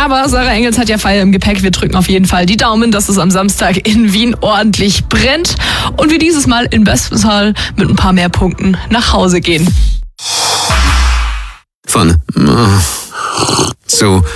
Aber Sarah Engels hat ja Feier im Gepäck. Wir drücken auf jeden Fall die Daumen, dass es am Samstag in Wien ordentlich brennt und wir dieses Mal in Westfalen mit ein paar mehr Punkten nach Hause gehen. Von zu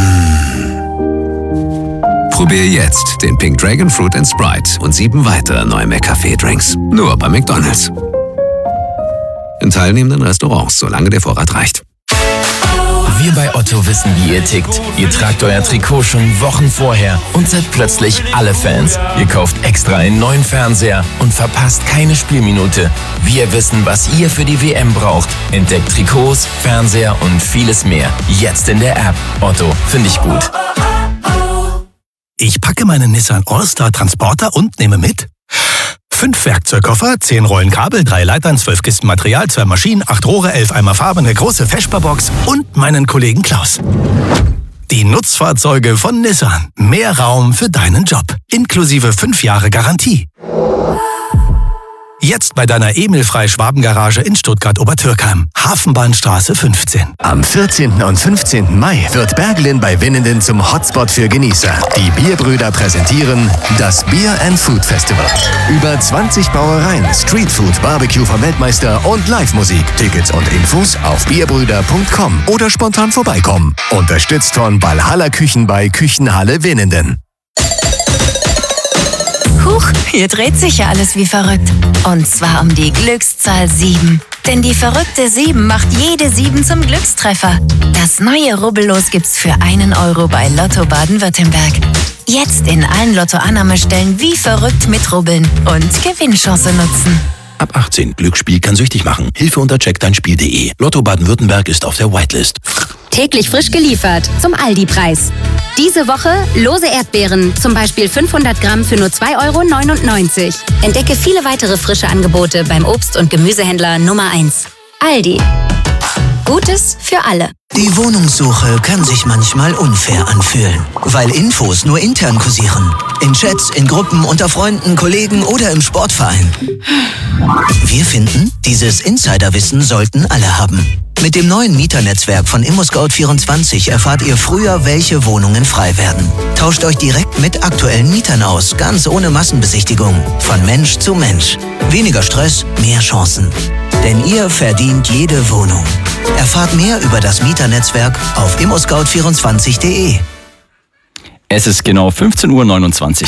Probier jetzt den Pink Dragon Fruit & Sprite und 7 weitere neue McCafé-Drinks. Nur bei McDonald's. In teilnehmenden Restaurants, solange der Vorrat reicht. Wir bei Otto wissen, wie ihr tickt. Ihr tragt euer Trikot schon Wochen vorher und seid plötzlich alle Fans. Ihr kauft extra einen neuen Fernseher und verpasst keine Spielminute. Wir wissen, was ihr für die WM braucht. Entdeckt Trikots, Fernseher und vieles mehr. Jetzt in der App. Otto, finde ich gut. Ich packe meinen Nissan All-Star Transporter und nehme mit 5 Werkzeugkoffer, 10 Rollen Kabel, 3 Leitern, 12 Kisten Material, 2 Maschinen, 8 Rohre, 11 Eimer Farbe, eine große Feschbarbox und meinen Kollegen Klaus. Die Nutzfahrzeuge von Nissan. Mehr Raum für deinen Job. Inklusive 5 Jahre Garantie. Jetzt bei deiner Emil-Frei-Schwaben-Garage in Stuttgart-Obertürkheim. Hafenbahnstraße 15. Am 14. und 15. Mai wird Berglin bei Winnenden zum Hotspot für Genießer. Die Bierbrüder präsentieren das Beer & Food Festival. Über 20 Brauereien, Streetfood, Barbecue vom Weltmeister und Live-Musik. Tickets und Infos auf bierbrüder.com oder spontan vorbeikommen. Unterstützt von Valhalla Küchen bei Küchenhalle Winnenden. Huch, hier dreht sich ja alles wie verrückt. Und zwar um die Glückszahl 7. Denn die verrückte 7 macht jede 7 zum Glückstreffer. Das neue Rubbellos gibt's für 1 Euro bei Lotto Baden-Württemberg. Jetzt in allen Lotto-Annahmestellen wie verrückt mitrubbeln und Gewinnchance nutzen. Ab 18. Glücksspiel kann süchtig machen. Hilfe unter checkdeinspiel.de. Lotto Baden-Württemberg ist auf der Whitelist. Täglich frisch geliefert zum Aldi-Preis. Diese Woche lose Erdbeeren, zum Beispiel 500 Gramm für nur 2,99 Euro. Entdecke viele weitere frische Angebote beim Obst- und Gemüsehändler Nummer 1. Aldi. Gutes für alle. Die Wohnungssuche kann sich manchmal unfair anfühlen, weil Infos nur intern kursieren. In Chats, in Gruppen, unter Freunden, Kollegen oder im Sportverein. Wir finden, dieses Insiderwissen sollten alle haben. Mit dem neuen Mieternetzwerk von ImmoScout24 erfahrt ihr früher, welche Wohnungen frei werden. Tauscht euch direkt mit aktuellen Mietern aus, ganz ohne Massenbesichtigung. Von Mensch zu Mensch. Weniger Stress, mehr Chancen. Denn ihr verdient jede Wohnung. Erfahrt mehr über das Mieternetzwerk auf immoscout24.de. Es ist genau 15:29 Uhr.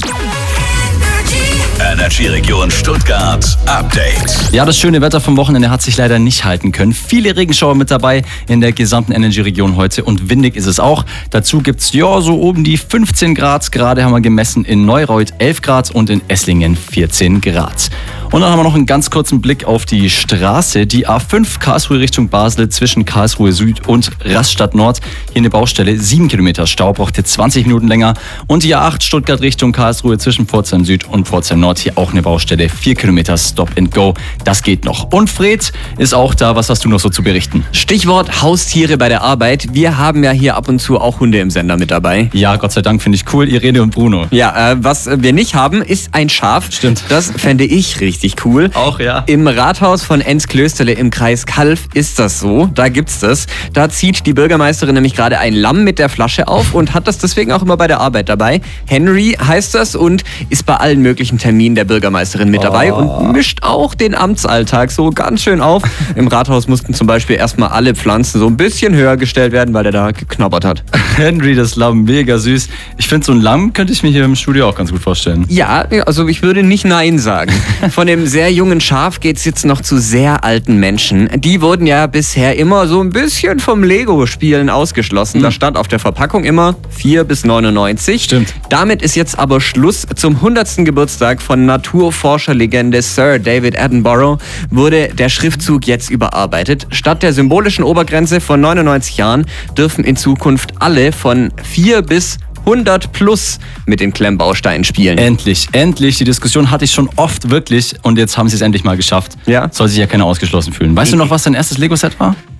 Energy-Region Stuttgart Update. Ja, das schöne Wetter vom Wochenende hat sich leider nicht halten können. Viele Regenschauer mit dabei in der gesamten Energy-Region heute und windig ist es auch. Dazu gibt es so oben die 15 Grad. Gerade haben wir gemessen in Neureuth 11 Grad und in Esslingen 14 Grad. Und dann haben wir noch einen ganz kurzen Blick auf die Straße. Die A5 Karlsruhe Richtung Basel zwischen Karlsruhe Süd und Rastatt Nord. Hier eine Baustelle, 7 Kilometer Stau, braucht jetzt 20 Minuten länger. Und die A8 Stuttgart Richtung Karlsruhe zwischen Pforzheim Süd und Pforzheim Nord. Hier auch eine Baustelle, 4 Kilometer Stop and Go. Das geht noch. Und Fred ist auch da. Was hast du noch so zu berichten? Stichwort Haustiere bei der Arbeit. Wir haben ja hier ab und zu auch Hunde im Sender mit dabei. Ja, Gott sei Dank, finde ich cool. Irene und Bruno. Ja, was wir nicht haben, ist ein Schaf. Stimmt. Das fände ich richtig cool. Auch, ja. Im Rathaus von Enz-Klösterle im Kreis Calw ist das so. Da gibt's das. Da zieht die Bürgermeisterin nämlich gerade ein Lamm mit der Flasche auf und hat das deswegen auch immer bei der Arbeit dabei. Henry heißt das und ist bei allen möglichen Terminen der Bürgermeisterin mit dabei und mischt auch den Amtsalltag so ganz schön auf. Im Rathaus mussten zum Beispiel erstmal alle Pflanzen so ein bisschen höher gestellt werden, weil der da geknabbert hat. Henry, das Lamm, mega süß. Ich finde, so ein Lamm könnte ich mir hier im Studio auch ganz gut vorstellen. Ja, also ich würde nicht Nein sagen. Von dem sehr jungen Schaf geht's jetzt noch zu sehr alten Menschen. Die wurden ja bisher immer so ein bisschen vom Lego-Spielen ausgeschlossen. Da stand auf der Verpackung immer 4 bis 99. Stimmt. Damit ist jetzt aber Schluss. Zum 100. Geburtstag von Naturforscherlegende Sir David Attenborough wurde der Schriftzug jetzt überarbeitet. Statt der symbolischen Obergrenze von 99 Jahren dürfen in Zukunft alle von 4 bis 100 plus mit den Klemmbausteinen spielen. Endlich, endlich. Die Diskussion hatte ich schon oft wirklich und jetzt haben sie es endlich mal geschafft. Ja. Soll sich ja keiner ausgeschlossen fühlen. Weißt du noch, was dein erstes Lego-Set war?